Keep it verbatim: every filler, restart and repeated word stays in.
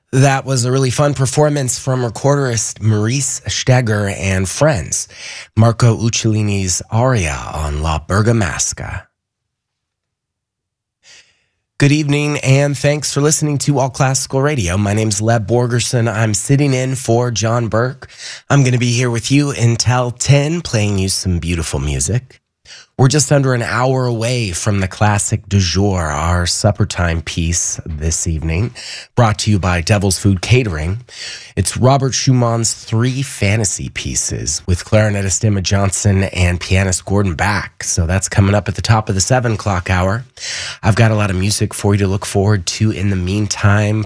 That was a really fun performance from recorderist Maurice Steger and friends. Marco Uccellini's aria on La Bergamasca. Good evening, and thanks for listening to All Classical Radio. My name's Leb Borgerson. I'm sitting in for John Burke. I'm going to be here with you until ten, playing you some beautiful music. We're just under an hour away from the classic du jour, our supper time piece this evening, brought to you by Devil's Food Catering. It's Robert Schumann's three fantasy pieces with clarinetist Emma Johnson and pianist Gordon Bach. So that's coming up at the top of the seven o'clock hour. I've got a lot of music for you to look forward to in the meantime.